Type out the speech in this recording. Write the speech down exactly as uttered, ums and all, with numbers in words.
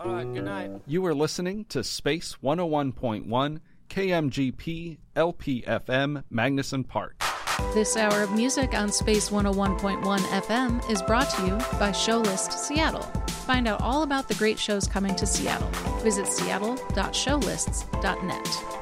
All right, good night. You are listening to Space one oh one point one, K M G P, L P F M, Magnuson Park. This hour of music on Space one oh one point one F M is brought to you by Showlist Seattle. Find out all about the great shows coming to Seattle. Visit seattle dot showlists dot net.